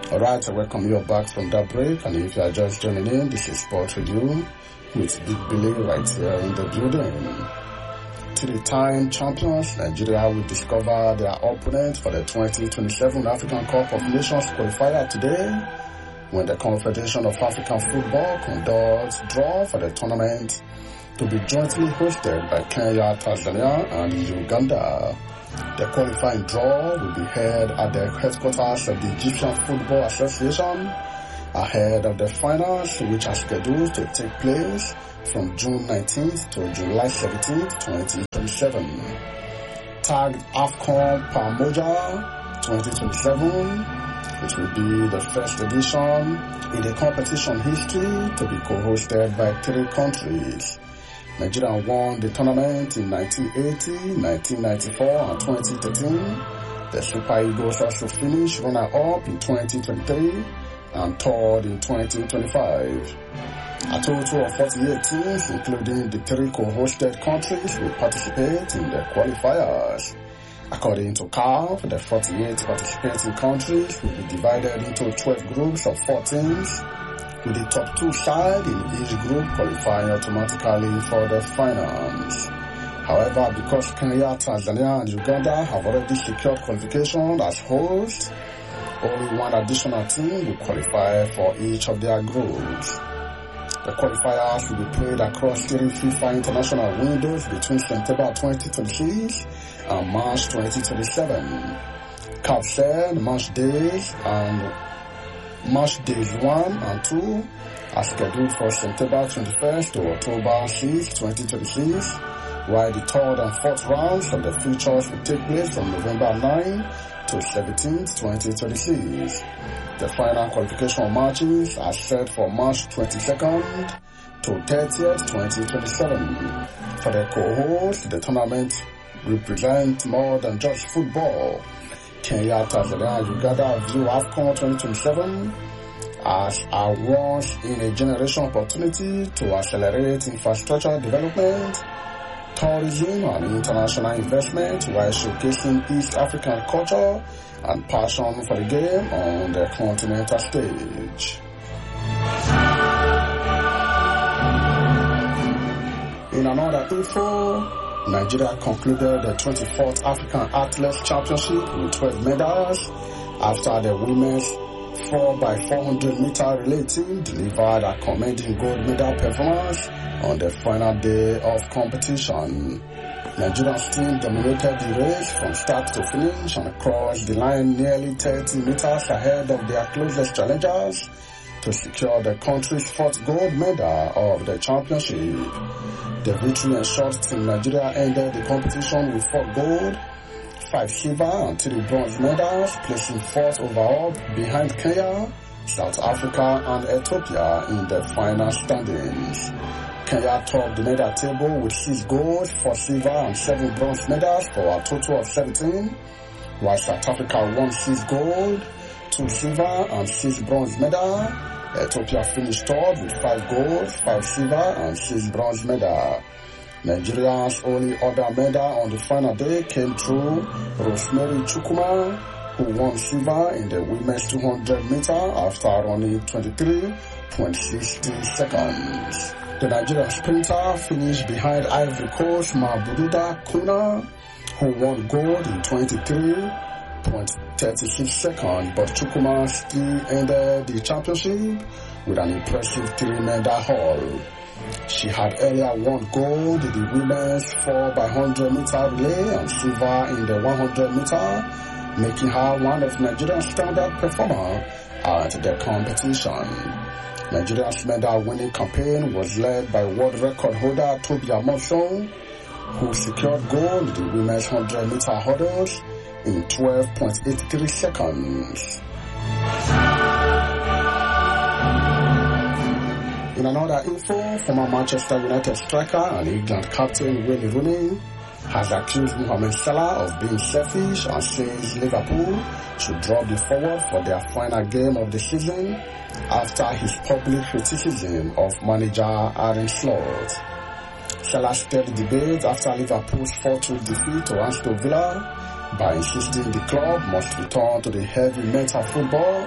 Alright, I welcome you back from that break, and if you are just joining in, this is Sport Review with Big Billy right here in the building. Three-time champions, Nigeria will discover their opponent for the 2027 African Cup of Nations qualifier today, when the Confederation of African Football conducts draw for the tournament to be jointly hosted by Kenya, Tanzania, and Uganda. The qualifying draw will be held at the headquarters of the Egyptian Football Association ahead of the finals, which are scheduled to take place from June 19th to July 17th, 2027. Tagged AFCON Pamoja 2027, it will be the first edition in the competition history to be co-hosted by 3 countries. Nigeria won the tournament in 1980, 1994, and 2013. The Super Eagles also finished runner-up in 2023 and third in 2025. A total of 48 teams, including the 3 co-hosted countries, will participate in the qualifiers. According to CAF, the 48 participating countries will be divided into 12 groups of 4 teams, with the top 2 sides in each group qualifying automatically for the finals. However, because Kenya, Tanzania, and Uganda have already secured qualification as hosts, only 1 additional team will qualify for each of their groups. The qualifiers will be played across 3 FIFA international windows between September 2026 and March 2027. CAF said match days 1 and 2 are scheduled for September 21st to October 6, 2026, while the 3rd and 4th rounds of the features will take place from November 9 to 17th, 2026. The final qualification matches are set for March 22nd to 30th, 2027. For the co-host, the tournament represents more than just football. Kenya, Tanzania, and Uganda view AFCON 2027 as a once-in-a-generation opportunity to accelerate infrastructure development, tourism, and international investment while showcasing East African culture and passion for the game on the continental stage. In another info, Nigeria concluded the 24th African Athletics Championship with 12 medals after the women's 4x400 meter relay team delivered a commending gold medal performance on the final day of competition. Nigeria's team dominated the race from start to finish and crossed the line nearly 30 meters ahead of their closest challengers to secure the country's 4th gold medal of the championship. The victory ensured Team Nigeria ended the competition with 4 gold, 5 silver and 3 bronze medals, placing 4th overall behind Kenya, South Africa and Ethiopia in the final standings. Kenya topped the medal table with 6 gold, 4 silver and 7 bronze medals for a total of 17, while South Africa won 6 gold, 2 silver and 6 bronze medals. Ethiopia finished third with 5 gold, 5 silver and 6 bronze medals. Nigeria's only other medal on the final day came through Rosemary Chukwuma, who won silver in the women's 200 meter after running 23.60 seconds. The Nigerian sprinter finished behind Ivory Coast Mabududa Kuna, who won gold in 23.36 seconds, but Chukwuma still ended the championship with an impressive 3-medal haul. She had earlier won gold in the women's 4x100 meter relay and silver in the 100 meter, making her one of Nigeria's standout performers at the competition. Nigeria's medal-winning campaign was led by world record holder Tobi Amosun, who secured gold in the women's 100-meter hurdles in 12.83 seconds. In another info, former Manchester United striker and England captain Wayne Rooney has accused Mohamed Salah of being selfish and says Liverpool should drop the forward for their final game of the season after his public criticism of manager Arne Slot. Salah stirred the debate after Liverpool's 4-2 defeat to Aston Villa by insisting the club must return to the heavy mental football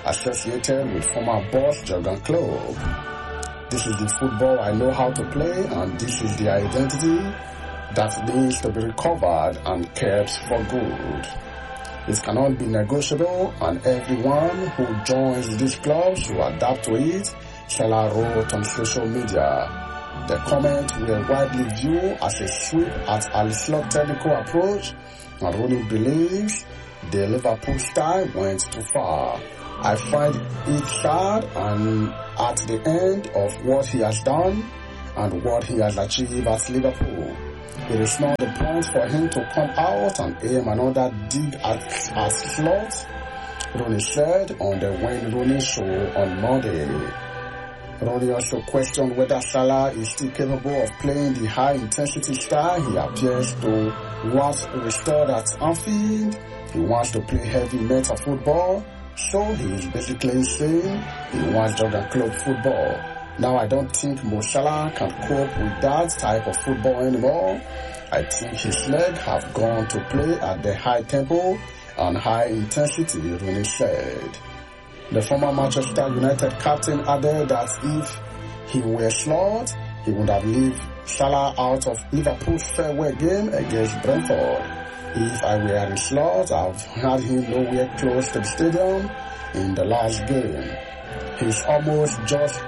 associated with former boss Jurgen Klopp. "This is the football I know how to play, and this is the identity that needs to be recovered and kept for good. It cannot be negotiable, and everyone who joins these clubs should adapt to it," Salah wrote on social media. The comment were widely viewed as a sweep at Al Slot's technical approach, and Rooney believes the Liverpool style went too far. "I find it sad, and at the end of what he has done and what he has achieved at Liverpool, it is not the point for him to come out and aim another dig at Slot," Rooney said on the Wayne Rooney show on Monday. Rooney also questioned whether Salah is still capable of playing the high-intensity style he appears to was restored at Anfield. He wants to play heavy metal football, so he is basically saying he wants Jurgen Klopp football. "Now I don't think Mo Salah can cope with that type of football anymore. I think his legs have gone to play at the high tempo and high intensity," Rooney said. The former Manchester United captain added that if he were Slot, he would have left Salah out of Liverpool's farewell game against Brentford. "If I were in Slot, I've had him nowhere close to the stadium in the last game. He's almost just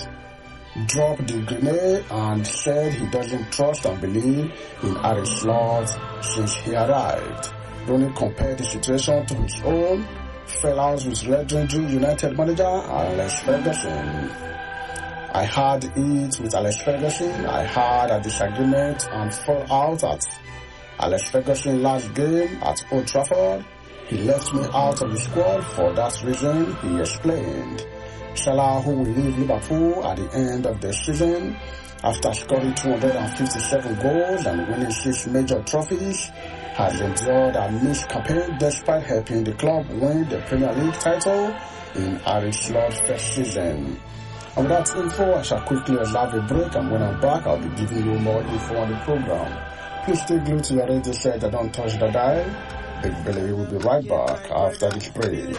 dropped the grenade and said he doesn't trust and believe in Arne Slot since he arrived." Rooney compared the situation to his own fallout with legendary United manager Alex Ferguson. "I had it with Alex Ferguson. I had a disagreement and fallout at Alex Ferguson's last game at Old Trafford. He left me out of the squad for that reason," he explained. Salah, who will leave Liverpool at the end of the season after scoring 257 goals and winning 6 major trophies, has endured a mixed campaign despite helping the club win the Premier League title in Arne Slot's first season. And with that info, I shall quickly observe a break, and when I'm back, I'll be giving you more info on the program. Please stay glued to your radio set and don't touch the dial. Big Billy will be right back after this break.